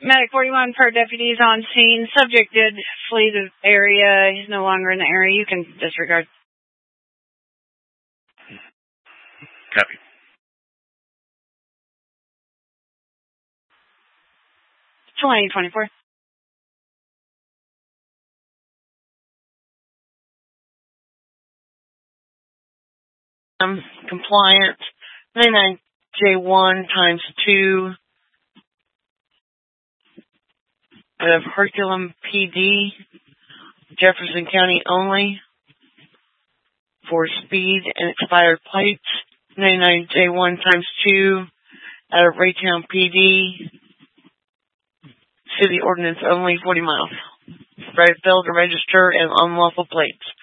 Medic 41 per deputies on scene. Subject did flee the area. He's no longer in the area. You can disregard. Copy. Delaney 24. Compliant. 99J1 times 2 out of Herculum PD, Jefferson County only, for speed and expired plates. 99J1 times 2 out of Raytown PD, city ordinance only, 40 miles. Failed to register and unlawful plates.